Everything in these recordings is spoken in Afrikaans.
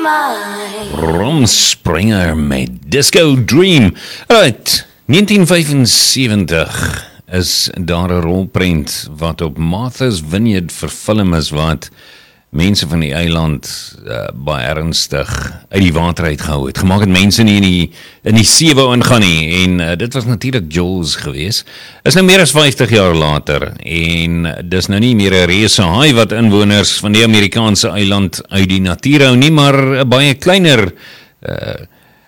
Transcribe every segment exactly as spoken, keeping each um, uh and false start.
Ron Springer met Disco Dream. Right, negentien vyfensewentig is daar 'n rolprent wat op Martha's Vineyard verfilm is, wat mense van die eiland uh, baie ernstig uit die water uitgehou het. Gemaak het mense nie in die, in die see wou ingaan nie, en uh, dit was natuurlik Jaws gewees. Is nou meer as vyftig jaar later, en dis nou nie meer 'n reuse haai wat inwoners van die Amerikaanse eiland uit die natuur hou nie, maar 'n baie kleiner uh,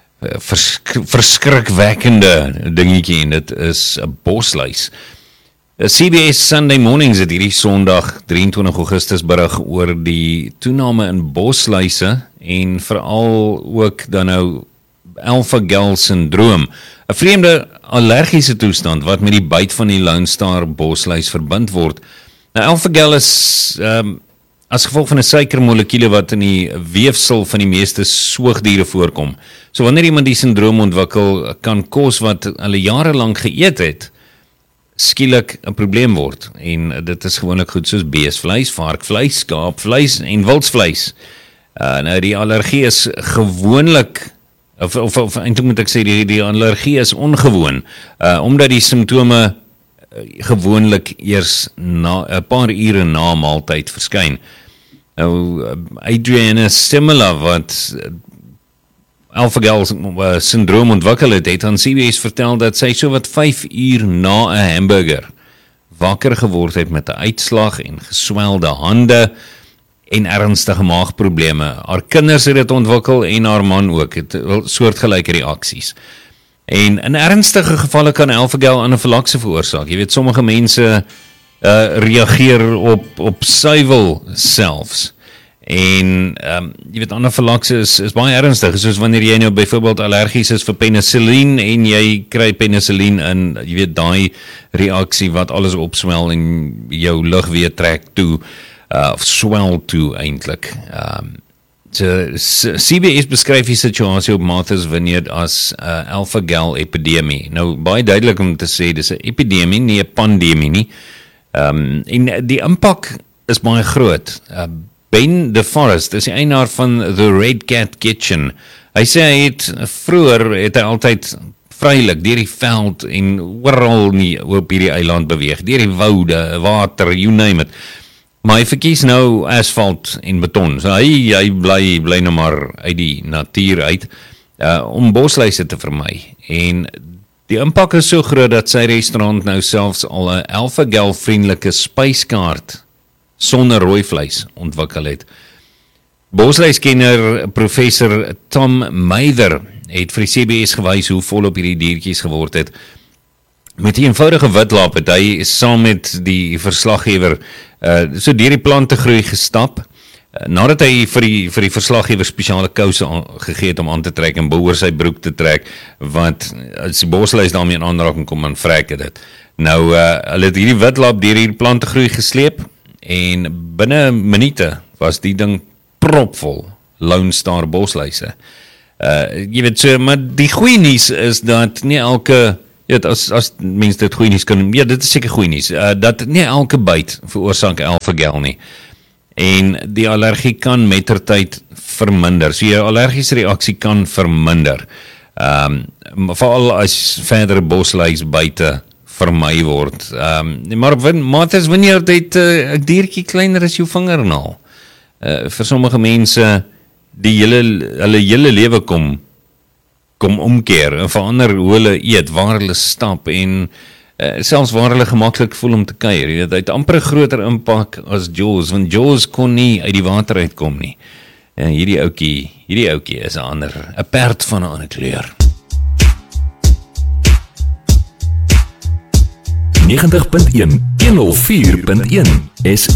versk verskrikwekkende dingetjie, en dit is 'n bosluis. C B S Sunday Mornings het hierdie Sondag drieëntwintig Augustus berig oor die toename in bosluise en veral ook dan nou alpha-gal syndroom, 'n vreemde allergiese toestand wat met die byt van die Lone Star bosluis verbind word. Nou alpha-gal is um, as gevolg van 'n suikermolekuule wat in die weefsel van die meeste soogdiere voorkom. So wanneer iemand die syndroom ontwikkel, kan kos wat hulle jare lank geëet het skielik 'n probleem word, en dit is gewoonlik goed soos beesvleis, varkvleis, skaapvleis en wildsvleis. Uh, nou die allergie is gewoonlik, of, of, of eintlik moet ek sê, die, die allergie is ongewoon, uh, omdat die simptome uh, gewoonlik eers na 'n paar ure na maaltyd verskyn. Nou, Adriana Simila, wat alpha-gal syndroom ontwikkel het, het aan C B S vertel dat sy so wat vyf uur na 'n hamburger wakker geword het met 'n uitslag en geswelde hande en ernstige maagprobleme. Haar kinders het dit ontwikkel en haar man ook, het soortgelyke reaksies. En in ernstige gevalle kan alpha-gal anafylakse veroorsaak. Jy weet, sommige mense uh, reageer op, op suiwel selfs. En um, jy weet, anafylakse is, is baie ernstig, soos wanneer jy nou byvoorbeeld allergies is vir penicillin en jy kry penicillin in, jy weet, daai reaksie wat alles opswel en jou lug weer trek toe, uh, of swel toe eintlik. Um, so, C B S beskryf die situasie op Martha's Vineyard as uh, alpha-gal epidemie. Nou, baie duidelik om te sê, dis 'n epidemie, nie 'n pandemie nie. Um, en die impak is baie groot. Uh, Ben DeForest is die eienaar van The Red Cat Kitchen. Hy sê hy het vroeër het hy altyd vrylik deur die veld en oral nie op hierdie eiland beweeg, deur die woude, water, you name it. Maar hy verkies nou asfalt en beton. So hy hy bly bly nou maar uit die natuur uit uh, om bosluise te vermy. En die impak is so groot dat sy restaurant nou selfs al 'n alpha-gal vriendelike spyskaart sonder rooi vleis ontwikkel het. Bosluiskenner professor Tom Mather het vir die C B S gewys hoe volop hierdie diertjies geword het. Met die eenvoudige witlaap het hy saam met die verslaggewer uh, so deur die plantegroei gestap, uh, nadat hy vir die, vir die verslaggewer spesiale kouse gegee het om aan te trek en bo oor sy broek te trek, want as die bosluis daarmee in aanraking kom, dan vrek dit. Nou, uh, hulle het hierdie witlaap deur die plantegroei gesleep, en binne minute was die ding propvol Lone Star bosluise. Uh, jy weet, so, maar die goeie nuus is dat nie elke, jy weet, as, as mense dit goeie nuus kan, ja, dit is seker goeie nuus, uh, dat nie elke byt veroorsaak alpha-gal nie. En die allergie kan mettertyd verminder, so jou allergiese reaksie kan verminder. Um, veral as verdere bosluis byte vermy word. Um, maar op Martha's Vineyard het 'n uh, diertjie kleiner as jou vingernaal. Uh, vir sommige mense die hele, hulle hele lewe kom kom omkeer en verander hoe hulle eet, waar hulle stap en uh, selfs waar hulle gemaklik voel om te kuier. Jy weet, hy het amper 'n groter impak as Jaws, want Jaws kon nie uit die water uitkom nie. En hierdie ouetjie, hierdie ouetjie is 'n ander, 'n perd van 'n ander kleur. negentig punt een, honderd vier punt een S